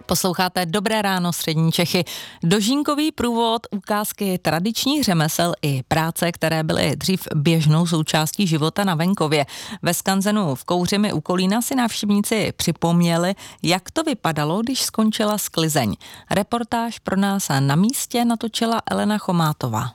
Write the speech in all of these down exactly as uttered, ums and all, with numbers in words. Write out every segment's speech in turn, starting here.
Posloucháte Dobré ráno střední Čechy. Dožínkový průvod, ukázky tradičních řemesel i práce, které byly dřív běžnou součástí života na venkově. Ve skanzenu v Kouřimi u Kolína si návštěvníci připomněli, jak to vypadalo, když skončila sklizeň. Reportáž pro nás na místě natočila Elena Chomátová.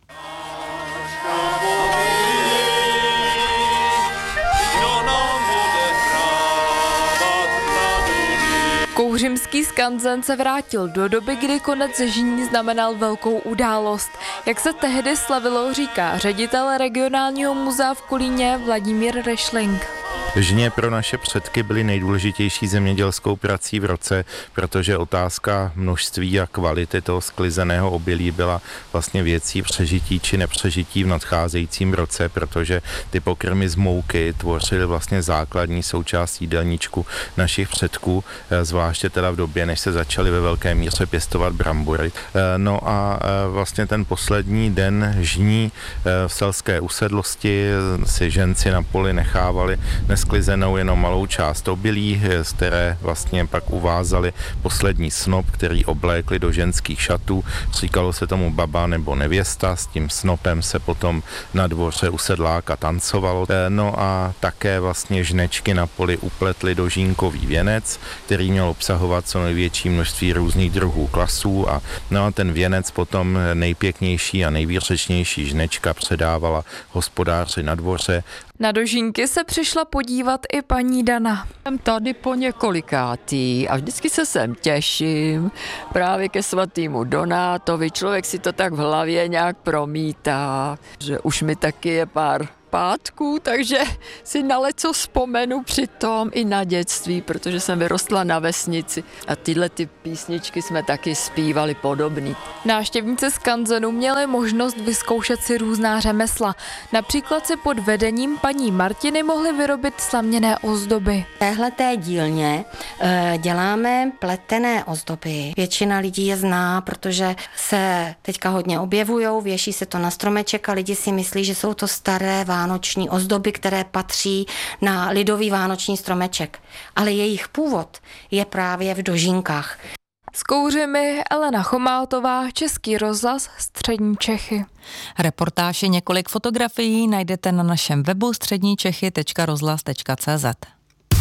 Kouřimský skanzen se vrátil do doby, kdy konec žní znamenal velkou událost. Jak se tehdy slavilo, říká ředitel regionálního muzea v Kolíně Vladimír Rešling. Žně pro naše předky byly nejdůležitější zemědělskou prací v roce, protože otázka množství a kvality toho sklizeného obilí byla vlastně věcí přežití či nepřežití v nadcházejícím roce, protože ty pokrmy z mouky tvořily vlastně základní součást jídelníčku našich předků, zvláště teda v době, než se začaly ve velké míře pěstovat brambory. No a vlastně ten poslední den žní v selské usedlosti si ženci na poli nechávali nesklizenou jenom malou část obilí, z které vlastně pak uvázali poslední snop, který oblékli do ženských šatů. Říkalo se tomu baba nebo nevěsta, s tím snopem se potom na dvoře u sedláka tancovalo. No a také vlastně žnečky na poli upletly do žínkový věnec, který měl obsahovat co největší množství různých druhů klasů a, no a ten věnec potom nejpěknější a nejvýřečnější žnečka předávala hospodáři na dvoře. Na dožínky se přišla podívat i paní Dana. Jsem tady po několikátý a vždycky se sem těším právě ke svatýmu Donátovi. Člověk si to tak v hlavě nějak promítá, že už mi taky je pár pátků, takže si na leco vzpomenu přitom i na dětství, protože jsem vyrostla na vesnici a tyhle ty písničky jsme taky zpívali podobný. Návštěvníci skanzenu měli možnost vyzkoušet si různá řemesla. Například si pod vedením paní Martiny mohli vyrobit slaměné ozdoby. V téhleté dílně e, děláme pletené ozdoby. Většina lidí je zná, protože se teďka hodně objevujou, věší se to na stromeček a lidi si myslí, že jsou to staré vánoční ozdoby, které patří na lidový vánoční stromeček. Ale jejich původ je právě v dožínkách. S Kouřimi Elena Chomátová, Český rozhlas střední Čechy. Reportáž i několik fotografií najdete na našem webu středníčechy tečka rozhlas tečka cé zet.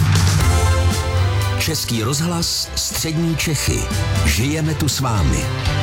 Český rozhlas střední Čechy. Žijeme tu s vámi.